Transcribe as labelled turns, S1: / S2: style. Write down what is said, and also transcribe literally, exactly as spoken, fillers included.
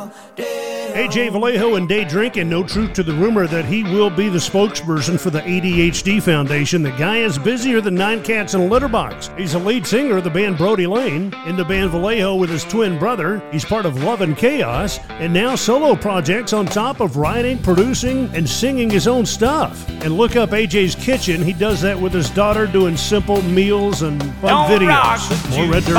S1: A J Vallejo and Day Drinking, no truth to the rumor that he will be the spokesperson for the A D H D Foundation. The guy is busier than nine cats in a litter box. He's a lead singer of the band Brody Lane, in the band Vallejo with his twin brother. He's part of Love and Chaos, and now solo projects on top of writing, producing, and singing his own stuff. And look up A J's Kitchen. He does that with his daughter, doing simple meals and fun
S2: Don't rock
S1: videos.
S2: the
S1: More Red Dirt